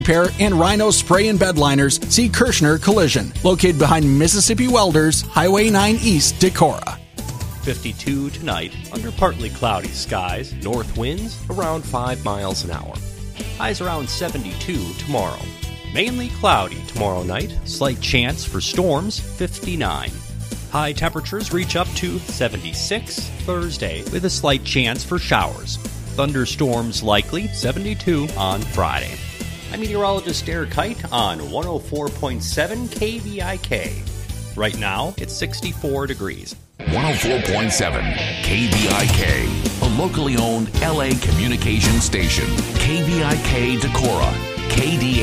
Repair and Rhino Spray and Bed Liners, see Kirshner Collision, located behind Mississippi Welders, Highway 9 East, Decorah. 52 tonight, under partly cloudy skies, north winds around 5 miles an hour. Highs around 72 tomorrow. Mainly cloudy tomorrow night, slight chance for storms, 59. High temperatures reach up to 76 Thursday, with a slight chance for showers. Thunderstorms likely, 72 on Friday. I'm meteorologist Eric Kite on 104.7 KVIK. Right now, it's 64 degrees. 104.7 KVIK, a locally owned LA communication station. KVIK Decorah, KDA.